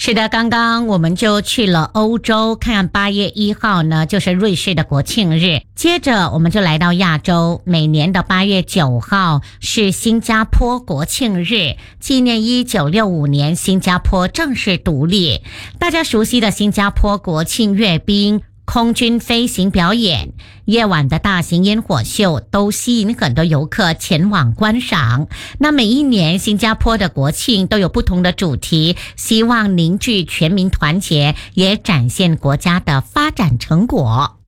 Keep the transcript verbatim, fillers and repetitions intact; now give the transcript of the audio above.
是的，刚刚我们就去了欧洲，看八月一号呢，就是瑞士的国庆日。接着我们就来到亚洲，每年的八月九号是新加坡国庆日，纪念一九六五年新加坡正式独立。大家熟悉的新加坡国庆阅兵、空军飞行表演、夜晚的大型烟火秀都吸引很多游客前往观赏。那每一年新加坡的国庆都有不同的主题，希望凝聚全民团结，也展现国家的发展成果。